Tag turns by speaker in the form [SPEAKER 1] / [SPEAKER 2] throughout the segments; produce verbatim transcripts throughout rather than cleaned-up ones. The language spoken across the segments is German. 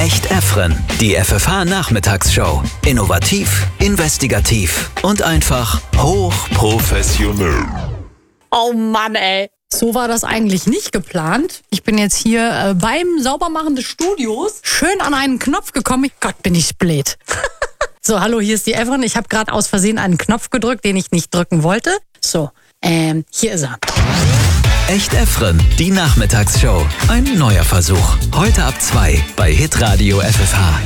[SPEAKER 1] Echt Efren, die F F H-Nachmittagsshow. Innovativ, investigativ und einfach hochprofessionell.
[SPEAKER 2] Oh Mann, ey. So war das eigentlich nicht geplant. Ich bin jetzt hier äh, beim Saubermachen des Studios schön an einen Knopf gekommen. Gott, bin ich blöd. So, hallo, hier ist die Efren. Ich habe gerade aus Versehen einen Knopf gedrückt, den ich nicht drücken wollte. So, ähm, hier ist er.
[SPEAKER 1] Echt Efren, die Nachmittagsshow. Ein neuer Versuch. Heute ab zwei bei Hitradio F F H.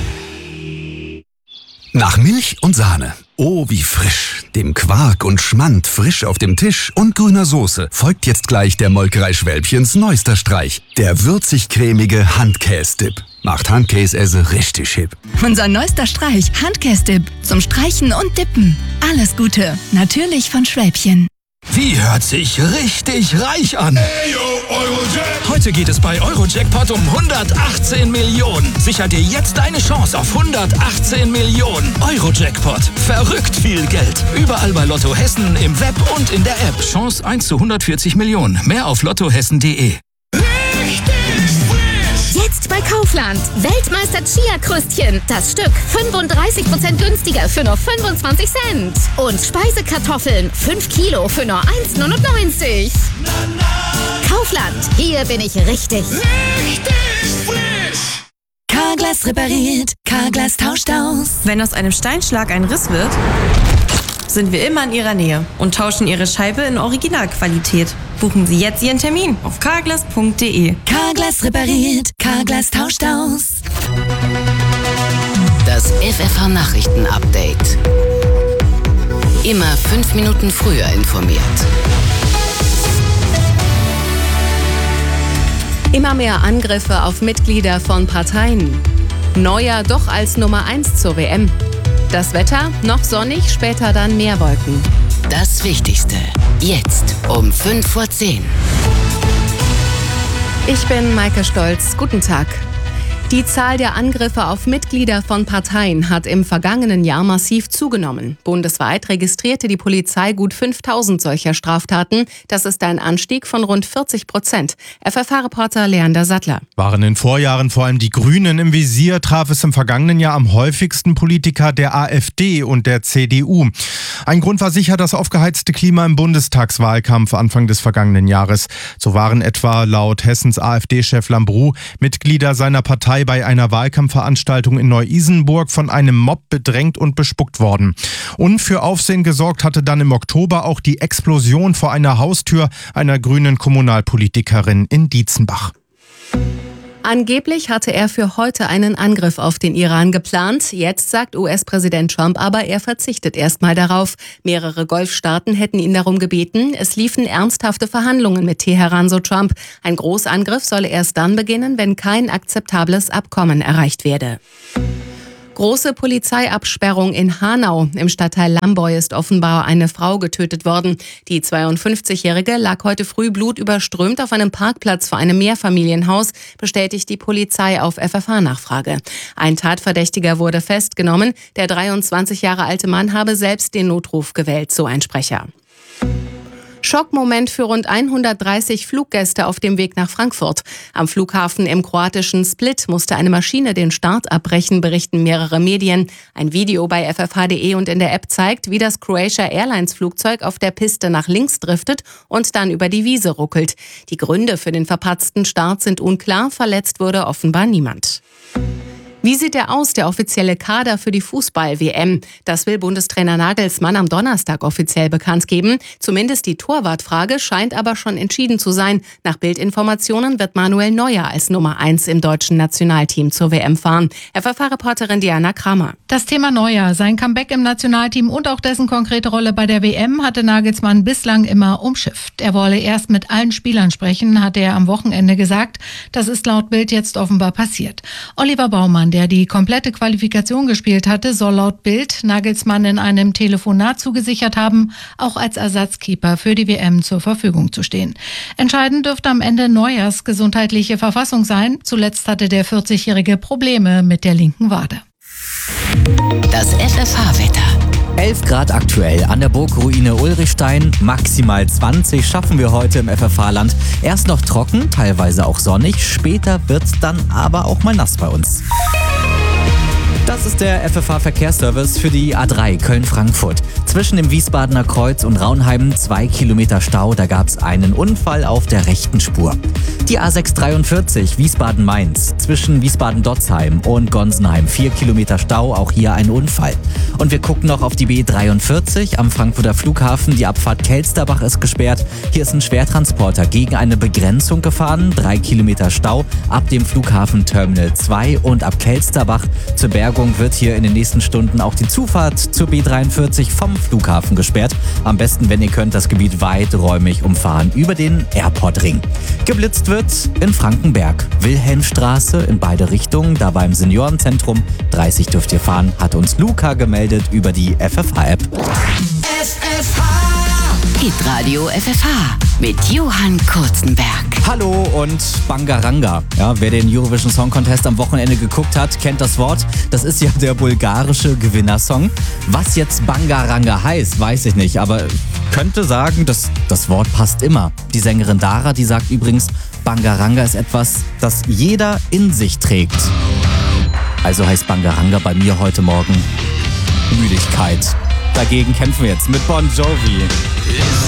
[SPEAKER 3] Nach Milch und Sahne. Oh, wie frisch. Dem Quark und Schmand frisch auf dem Tisch und grüner Soße folgt jetzt gleich der Molkerei Schwälbchens neuester Streich. Der würzig-cremige Handkäse-Dip. Macht Handkäse richtig hip.
[SPEAKER 4] Unser neuester Streich, Handkäse-Dip. Zum Streichen und Dippen. Alles Gute. Natürlich von Schwälbchen.
[SPEAKER 5] Wie hört sich richtig reich an?
[SPEAKER 6] Hey, yo, Eurojack.
[SPEAKER 5] Heute geht es bei Eurojackpot um hundertachtzehn Millionen. Sicher dir jetzt eine Chance auf hundertachtzehn Millionen. Eurojackpot. Verrückt viel Geld. Überall bei Lotto Hessen, im Web und in der App. Chance eins zu hundertvierzig Millionen. Mehr auf lottohessen punkt de.
[SPEAKER 7] Jetzt bei Kaufland. Weltmeister Chia-Krüstchen. Das Stück fünfunddreißig Prozent günstiger für nur fünfundzwanzig Cent. Und Speisekartoffeln. fünf Kilo für nur eins neunundneunzig. Kaufland. Hier bin ich richtig.
[SPEAKER 6] Richtig frisch.
[SPEAKER 4] Carglass repariert. Carglass tauscht aus.
[SPEAKER 8] Wenn aus einem Steinschlag ein Riss wird, sind wir immer in Ihrer Nähe und tauschen Ihre Scheibe in Originalqualität. Buchen Sie jetzt Ihren Termin auf carglass punkt de.
[SPEAKER 4] Carglass repariert. Carglass tauscht aus.
[SPEAKER 9] Das F F H-Nachrichten-Update. Immer fünf Minuten früher informiert.
[SPEAKER 10] Immer mehr Angriffe auf Mitglieder von Parteien. Neuer doch als Nummer eins zur W M. Das Wetter noch sonnig, später dann mehr Wolken.
[SPEAKER 9] Das Wichtigste jetzt um fünf vor zehn.
[SPEAKER 10] Ich bin Maike Stolz. Guten Tag. Die Zahl der Angriffe auf Mitglieder von Parteien hat im vergangenen Jahr massiv zugenommen. Bundesweit registrierte die Polizei gut fünftausend solcher Straftaten. Das ist ein Anstieg von rund vierzig Prozent. F F H-Reporter Leander Sattler.
[SPEAKER 11] Waren in Vorjahren vor allem die Grünen im Visier, traf es im vergangenen Jahr am häufigsten Politiker der AfD und der C D U. Ein Grund war sicher das aufgeheizte Klima im Bundestagswahlkampf Anfang des vergangenen Jahres. So waren etwa laut Hessens AfD-Chef Lambrou Mitglieder seiner Partei bei einer Wahlkampfveranstaltung in Neu-Isenburg von einem Mob bedrängt und bespuckt worden. Und für Aufsehen gesorgt hatte dann im Oktober auch die Explosion vor einer Haustür einer grünen Kommunalpolitikerin in Dietzenbach.
[SPEAKER 10] Angeblich hatte er für heute einen Angriff auf den Iran geplant. Jetzt sagt U S-Präsident Trump aber, er verzichtet erstmal darauf. Mehrere Golfstaaten hätten ihn darum gebeten. Es liefen ernsthafte Verhandlungen mit Teheran, so Trump. Ein Großangriff solle erst dann beginnen, wenn kein akzeptables Abkommen erreicht werde. Große Polizeiabsperrung in Hanau. Im Stadtteil Lamboy ist offenbar eine Frau getötet worden. Die zweiundfünfzigjährige lag heute früh blutüberströmt auf einem Parkplatz vor einem Mehrfamilienhaus, bestätigt die Polizei auf F F H-Nachfrage. Ein Tatverdächtiger wurde festgenommen. Der dreiundzwanzig Jahre alte Mann habe selbst den Notruf gewählt, so ein Sprecher. Schockmoment für rund hundertdreißig Fluggäste auf dem Weg nach Frankfurt. Am Flughafen im kroatischen Split musste eine Maschine den Start abbrechen, berichten mehrere Medien. Ein Video bei f f h punkt de und in der App zeigt, wie das Croatia Airlines Flugzeug auf der Piste nach links driftet und dann über die Wiese ruckelt. Die Gründe für den verpatzten Start sind unklar, verletzt wurde offenbar niemand. Wie sieht der aus, der offizielle Kader für die Fußball-W M? Das will Bundestrainer Nagelsmann am Donnerstag offiziell bekannt geben. Zumindest die Torwartfrage scheint aber schon entschieden zu sein. Nach Bildinformationen wird Manuel Neuer als Nummer eins im deutschen Nationalteam zur W M fahren. F F H-Reporterin Diana Kramer.
[SPEAKER 12] Das Thema Neuer, sein Comeback im Nationalteam und auch dessen konkrete Rolle bei der W M hatte Nagelsmann bislang immer umschifft. Er wolle erst mit allen Spielern sprechen, hatte er am Wochenende gesagt. Das ist laut Bild jetzt offenbar passiert. Oliver Baumann, der die komplette Qualifikation gespielt hatte, soll laut Bild Nagelsmann in einem Telefonat zugesichert haben, auch als Ersatzkeeper für die W M zur Verfügung zu stehen. Entscheidend dürfte am Ende Neuers gesundheitliche Verfassung sein. Zuletzt hatte der vierzigjährige Probleme mit der linken Wade.
[SPEAKER 9] Das F F H-Wetter.
[SPEAKER 13] elf Grad aktuell an der Burgruine Ulrichstein, maximal zwanzig schaffen wir heute im F F H-Land. Erst noch trocken, teilweise auch sonnig, später wird's dann aber auch mal nass bei uns. Das ist der F F H-Verkehrsservice für die A drei Köln-Frankfurt. Zwischen dem Wiesbadener Kreuz und Raunheim zwei Kilometer Stau, da gab es einen Unfall auf der rechten Spur. Die A sechs dreiundvierzig Wiesbaden-Mainz zwischen Wiesbaden-Dotzheim und Gonsenheim vier Kilometer Stau, auch hier ein Unfall. Und wir gucken noch auf die B dreiundvierzig am Frankfurter Flughafen. Die Abfahrt Kelsterbach ist gesperrt. Hier ist ein Schwertransporter gegen eine Begrenzung gefahren. Drei Kilometer Stau ab dem Flughafen Terminal zwei und ab Kelsterbach zur Bergung wird hier in den nächsten Stunden auch die Zufahrt zur B dreiundvierzig vom Flughafen gesperrt. Am besten, wenn ihr könnt, das Gebiet weiträumig umfahren über den Airportring. Geblitzt wird in Frankenberg. Wilhelmstraße in beide Richtungen, da beim Seniorenzentrum. dreißig dürft ihr fahren, hat uns Luca gemeldet über die F F H-App.
[SPEAKER 9] F F H. Hitradio F F H mit Johann Kurzenberg.
[SPEAKER 13] Hallo und Bangaranga. Ja, wer den Eurovision Song Contest am Wochenende geguckt hat, kennt das Wort. Das ist ja der bulgarische Gewinnersong. Was jetzt Bangaranga heißt, weiß ich nicht, aber könnte sagen, dass das Wort passt immer. Die Sängerin Dara, die sagt übrigens, Bangaranga ist etwas, das jeder in sich trägt. Also heißt Bangaranga bei mir heute Morgen Müdigkeit. Dagegen kämpfen wir jetzt mit Bon Jovi.